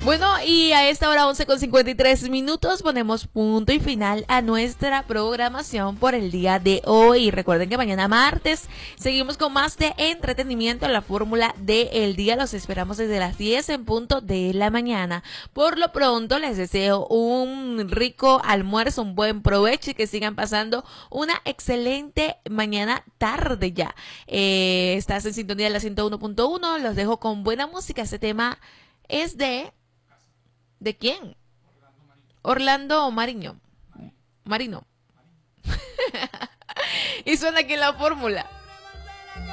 Bueno, y a esta hora 11:53 ponemos punto y final a nuestra programación por el día de hoy. Recuerden que mañana martes seguimos con más de entretenimiento en la fórmula del día. Los esperamos desde las 10 en punto de la mañana. Por lo pronto les deseo un rico almuerzo, un buen provecho y que sigan pasando una excelente mañana tarde ya. Estás en sintonía de la 101.1. Los dejo con buena música. Este tema es ¿de quién? Orlando Marino. Y suena aquí en la fórmula.